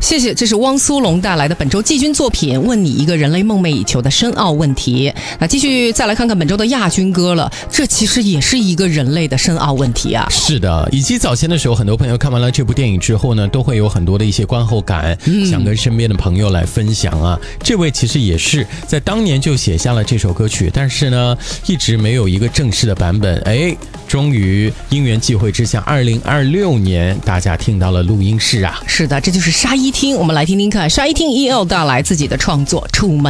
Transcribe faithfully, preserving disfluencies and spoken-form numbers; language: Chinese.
谢谢，这是汪苏泷带来的本周季军作品，问你一个人类梦寐以求的深奥问题。那继续再来看看本周的亚军歌了，这其实也是一个人类的深奥问题啊。 是的，以及早先的时候，很多朋友看完了这部电影之后呢，都会有很多的一些观后感，嗯、想跟身边的朋友来分享啊。这位其实也是在当年就写下了这首歌曲，但是呢，一直没有一个正式的版本。哎，终于因缘际会之下，二零二六年大家听到了录音室啊。 是的，这就是沙一汀，我们来听听看沙一汀 E L 带来自己的创作《出门》。